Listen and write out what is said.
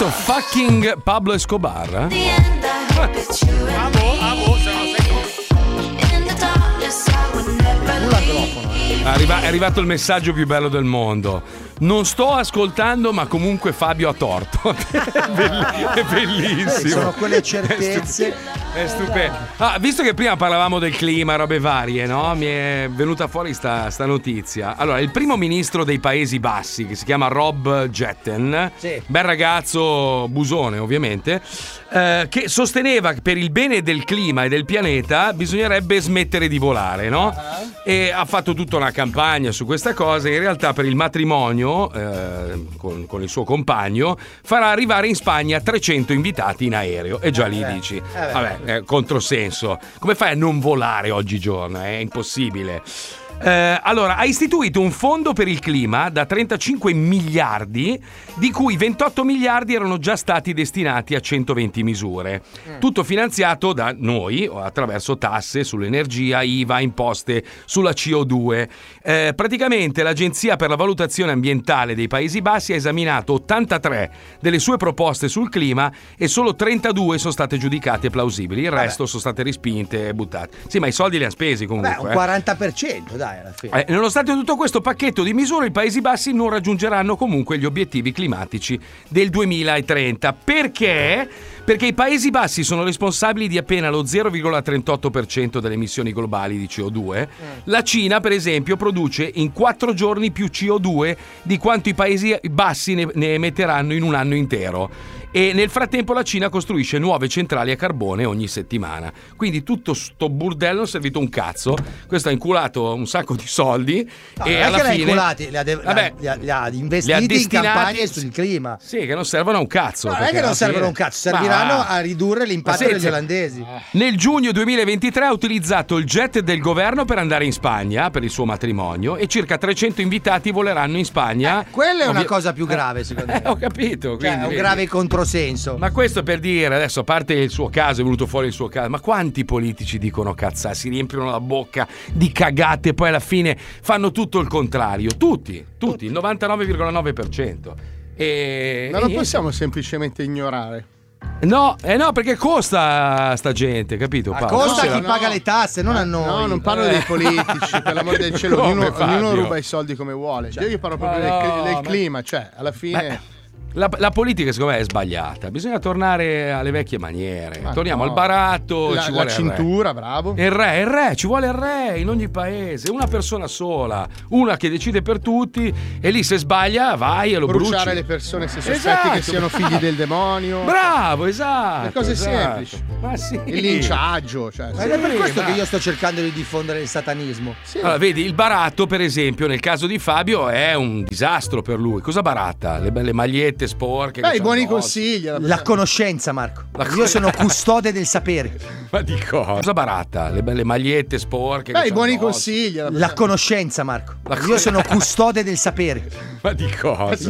questo fucking Pablo Escobar? È arrivato il messaggio più bello del mondo. Non sto ascoltando, ma comunque Fabio ha torto. È bellissimo. Sono quelle certezze. È stupendo. Visto che prima parlavamo del clima, robe varie, no? Mi è venuta fuori sta notizia. Allora, il primo ministro dei Paesi Bassi, che si chiama Rob Jetten, sì, bel ragazzo, busone ovviamente, che sosteneva che per il bene del clima e del pianeta bisognerebbe smettere di volare, no? E ha fatto tutta una campagna su questa cosa. In realtà per il matrimonio con il suo compagno farà arrivare in Spagna 300 invitati in aereo. E già lì dici vabbè, controsenso, come fai a non volare oggigiorno? È impossibile. Allora, ha istituito un fondo per il clima da 35 miliardi, di cui 28 miliardi erano già stati destinati a 120 misure. Tutto finanziato da noi attraverso tasse sull'energia, IVA, imposte sulla CO2. Praticamente l'Agenzia per la valutazione ambientale dei Paesi Bassi ha esaminato 83 delle sue proposte sul clima e solo 32 sono state giudicate plausibili. Il resto sono state respinte e buttate. Sì, ma i soldi li ha spesi comunque. Un 40%, dai. Alla fine. Nonostante tutto questo pacchetto di misure, i Paesi Bassi non raggiungeranno comunque gli obiettivi climatici del 2030. Perché? Perché i Paesi Bassi sono responsabili di appena lo 0,38% delle emissioni globali di CO2. La Cina, per esempio, produce in 4 giorni più CO2 di quanto i Paesi Bassi ne emetteranno in un anno intero. E nel frattempo la Cina costruisce nuove centrali a carbone ogni settimana. Quindi tutto sto burdello è servito un cazzo. Questo ha inculato un sacco di soldi e alla fine li ha investiti in campagne sul clima. Sì, che non servono a un cazzo. No, non è che non servono a un cazzo, serviranno a ridurre l'impatto degli olandesi. Nel giugno 2023 ha utilizzato il jet del governo per andare in Spagna per il suo matrimonio e circa 300 invitati voleranno in Spagna. Quella è una cosa più grave, secondo me. Ho capito. Cioè, è un grave controsenso. Ma questo per dire, adesso a parte il suo caso, è venuto fuori il suo caso, ma quanti politici dicono cazzate, si riempiono la bocca di cagate e poi alla fine fanno tutto il contrario? Tutti, il 99,9%. Ma non possiamo semplicemente ignorare. No, perché costa sta gente, capito? Costa chi paga le tasse, non a noi. No, non parlo dei politici, per l'amor del cielo, ognuno ruba i soldi come vuole. Io parlo proprio del clima, cioè alla fine. La politica secondo me è sbagliata, bisogna tornare alle vecchie maniere. Torniamo al baratto, ci vuole la cintura, bravo. Il re, ci vuole il re in ogni paese, una persona sola, una che decide per tutti e lì se sbaglia vai e lo bruci. Bruciare le persone se sospetti che siano figli del demonio. Bravo, esatto. Le cose semplici. Ma sì. Il linciaggio, cioè. È per questo che io sto cercando di diffondere il satanismo. Sì. Allora, vedi, il baratto per esempio nel caso di Fabio è un disastro per lui. Cosa baratta? Le belle magliette sporche. I buoni consigli. La conoscenza, Marco. Io sono custode del sapere. Ma di cosa baratta? Le belle magliette sporche. I buoni consigli. La conoscenza, Marco. Io sono custode del sapere. Ma di cosa?